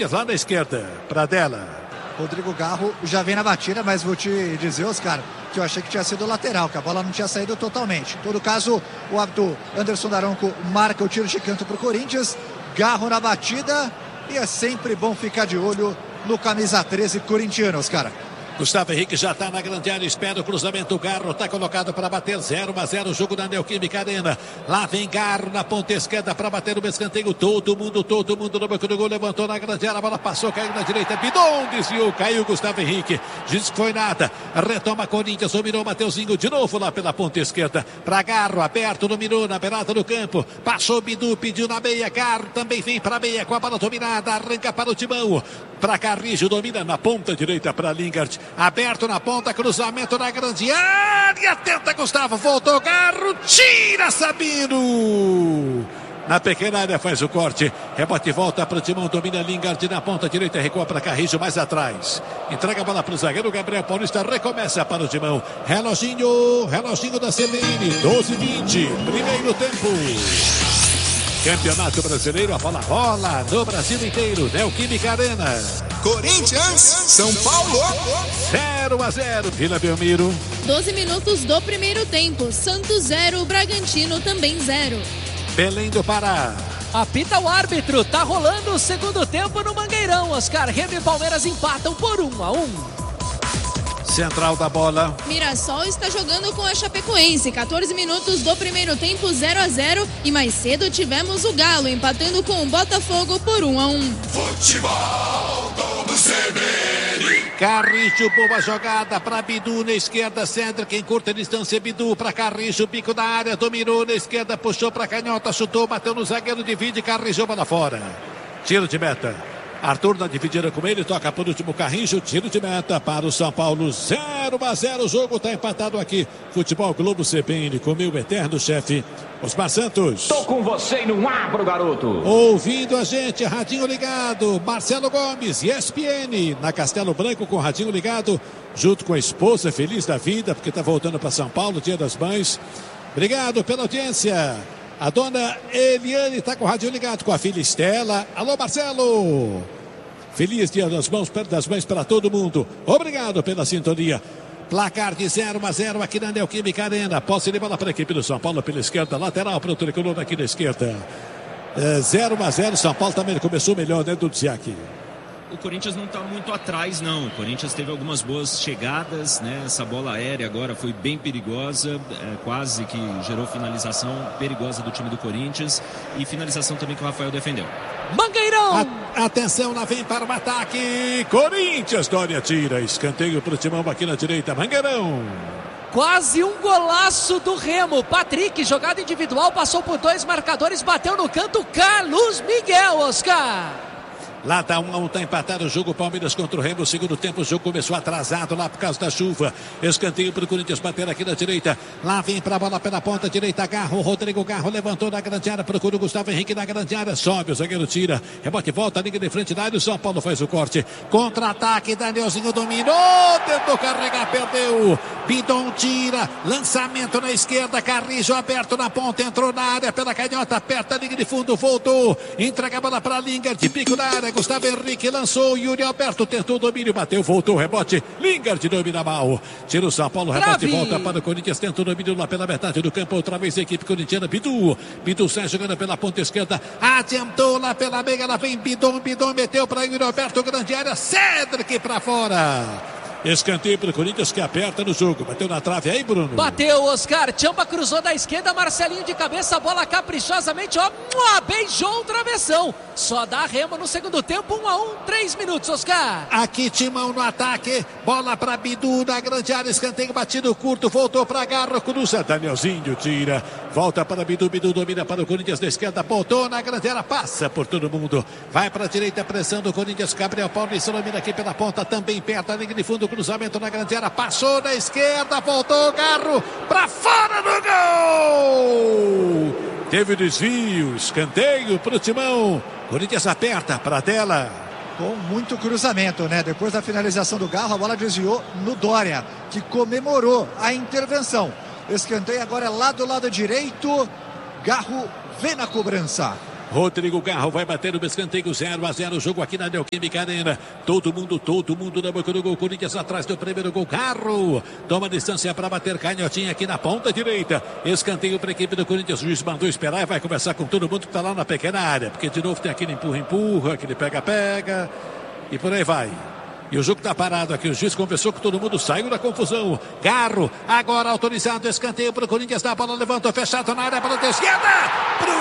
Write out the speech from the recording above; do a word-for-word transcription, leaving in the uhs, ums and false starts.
Corinthians lá na esquerda. Pradella. Rodrigo Garro já vem na batida, mas vou te dizer, Oscar, que eu achei que tinha sido lateral, que a bola não tinha saído totalmente. Em todo caso, o árbitro Anderson Daronco marca o tiro de canto para o Corinthians. Garro na batida, e é sempre bom ficar de olho no camisa treze corintiano, Oscar. Gustavo Henrique já está na grande área, espera o cruzamento. O Garro está colocado para bater. Zero a zero o jogo da Neoquímica Arena. Lá vem Garro na ponta esquerda para bater o escanteio. Todo mundo, todo mundo no banco do gol. Levantou na grande área, a bola passou, caiu na direita. Bidon desviou, caiu Gustavo Henrique. Diz que foi nada. Retoma Corinthians, dominou Mateuzinho de novo lá pela ponta esquerda. Para Garro, aberto, dominou na beirada do campo. Passou Bidu, pediu na meia. Garro também vem para a meia com a bola dominada. Arranca para o Timão. Para Carrijo, domina na ponta direita para Lingard. Aberto na ponta, cruzamento na grande área. Tenta Gustavo, voltou Garro, tira Sabino. Na pequena área faz o corte. Rebote e volta para o Timão, domina Lingard na ponta direita, recua para Carrijo mais atrás. Entrega a bola para o zagueiro Gabriel Paulista, recomeça para o Timão. Reloginho, reloginho da C B N, doze e vinte, primeiro tempo. Campeonato Brasileiro, a bola rola no Brasil inteiro. Neoquímica Arena. Corinthians, São Paulo. zero a zero, Vila Belmiro. doze minutos do primeiro tempo. Santos zero, Bragantino também zero. Belém do Pará. Apita o árbitro, tá rolando o segundo tempo no Mangueirão. Oscar, Remo e Palmeiras empatam por um a um. Central da bola. Mirassol está jogando com a Chapecoense. catorze minutos do primeiro tempo, zero a zero. E mais cedo tivemos o Galo empatando com o Botafogo por um a um. Futebol do C B N. Carrijo, boa jogada para Bidu na esquerda. Cedric em curta distância. Bidu para Carrijo, bico da área. Dominou na esquerda, puxou para canhota, chutou, bateu no zagueiro, divide. Carrijo para fora. Tiro de meta. Arthur na dividida com ele, toca por último Carrijo, tiro de meta para o São Paulo, zero a zero, o jogo está empatado aqui. Futebol Globo C B N com meu eterno chefe, Osmar Santos. Tô com você e não abro, garoto. Ouvindo a gente, radinho ligado, Marcelo Gomes, E S P N, na Castelo Branco com o radinho ligado, junto com a esposa, feliz da vida, porque está voltando para São Paulo, Dia das Mães. Obrigado pela audiência. A dona Eliane está com o rádio ligado com a filha Estela. Alô, Marcelo! Feliz Dia das Mãos, das Mães para todo mundo. Obrigado pela sintonia. Placar de zero a zero aqui na Neoquímica Arena. Posse de bola para a equipe do São Paulo pela esquerda. Lateral para o tricolor aqui na esquerda. É, zero a zero. São Paulo também começou melhor, né, Dudziak? O Corinthians não está muito atrás, não. O Corinthians teve algumas boas chegadas, né? Essa bola aérea agora foi bem perigosa, é, quase que gerou finalização perigosa do time do Corinthians e finalização também que o Rafael defendeu. Mangueirão! A, atenção, lá vem para o ataque. Corinthians, Dória tira. Escanteio para o Timão aqui na direita. Mangueirão. Quase um golaço do Remo. Patrick, jogada individual, passou por dois marcadores, bateu no canto. Carlos Miguel, Oscar. Lá tá um a um, tá empatado o jogo, Palmeiras contra o Remo, segundo tempo, o jogo começou atrasado lá por causa da chuva. Escanteio para o Corinthians bater aqui na direita. Lá vem para a bola pela ponta direita, Garro, Rodrigo Garro levantou na grande área, procura o Gustavo Henrique na grande área, sobe, o zagueiro tira, rebote, volta, liga de frente da área, o São Paulo faz o corte. Contra-ataque, Danielzinho dominou, tentou carregar, perdeu. Bidon tira, lançamento na esquerda, Carrijo aberto na ponta, entrou na área pela canhota, aperta a linha de fundo, voltou, entrega a bola para Lingard, de pico da área. Gustavo Henrique lançou, Yuri Alberto tentou o domínio, bateu, voltou, rebote, Lingard domina mal, tira o São Paulo, rebote, volta para o Corinthians, tenta o domínio lá pela metade do campo, outra vez a equipe corintiana, Bidu, Bidu sai jogando pela ponta esquerda, adiantou lá pela meia, lá vem Bidon, Bidon meteu para Yuri Alberto, grande área, Cedric para fora. Escanteio para o Corinthians que aperta no jogo. Bateu na trave aí, Bruno. Bateu, Oscar. Tchamba cruzou da esquerda, Marcelinho de cabeça, a bola caprichosamente, ó, beijou o travessão. Só dá Remo no segundo tempo, um a um, três minutos, Oscar. Aqui Timão no ataque, bola para Bidu na grande área, escanteio batido curto, voltou para Garro, cruza, Danielzinho tira, volta para Bidu, Bidu domina para o Corinthians da esquerda, botou na grande área, passa por todo mundo, vai para a direita, pressão do Corinthians, Gabriel Paulista domina aqui pela ponta, também perto, a linha de fundo, cruzamento na grande área, passou na esquerda, voltou Garro, para fora do gol! Teve o desvio, escanteio para o Timão, Corinthians aperta para a tela. Com muito cruzamento, né? Depois da finalização do Garro, a bola desviou no Dória, que comemorou a intervenção. Escanteio agora é lá do lado direito, Garro vem na cobrança. Rodrigo Garro vai bater no escanteio, zero a zero, jogo aqui na Neoquímica Arena. Todo mundo, todo mundo na boca do gol. Corinthians atrás do primeiro gol. Garro toma distância para bater, canhotinha aqui na ponta direita. Escanteio para a equipe do Corinthians. O juiz mandou esperar e vai conversar com todo mundo que está lá na pequena área. Porque de novo tem aquele empurra-empurra, aquele pega-pega e por aí vai. E o jogo está parado aqui. O juiz conversou com todo mundo, saiu da confusão. Garro, agora autorizado. Escanteio para o Corinthians. Da bola levantou, fechado na área, para a esquerda. Pro